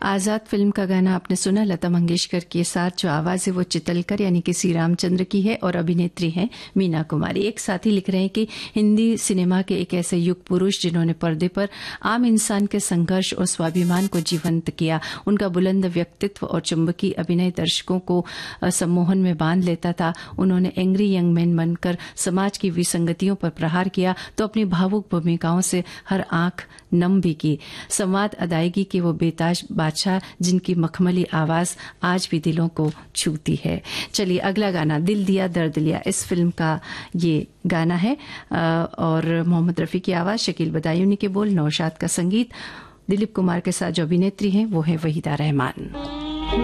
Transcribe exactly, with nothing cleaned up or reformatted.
आजाद film का गाना आपने सुना, लता मंगेशकर के साथ। जो आवाज है वो चितलकर यानी कि श्री रामचंद्र की है और अभिनेत्री हैं मीना कुमारी। एक साथी लिख रहे हैं कि हिंदी सिनेमा के एक ऐसे युग पुरुष जिन्होंने पर्दे पर आम इंसान के संघर्ष और स्वाभिमान को जीवंत किया। उनका बुलंद व्यक्तित्व और चुंबकीय अभिनय दर्शकों को सम्मोहन में बांध लेता था। उन्होंने एंग्री यंग मैन बनकर समाज की विसंगतियों पर प्रहार किया तो अपनी भावुक भूमिकाओं से हर आंख नम भी की। संवाद अदायगी के वो बेताज बादशाह जिनकी मखमली आवाज आज भी दिलों को छूती है। चलिए अगला गाना दिल दिया दर्द लिया, इस फिल्म का ये गाना है और मोहम्मद रफी की आवाज, शकील बदायूनी के बोल, नौशाद का संगीत, दिलीप कुमार के साथ जो अभिनेत्री हैं वो है वहीदा रहमान।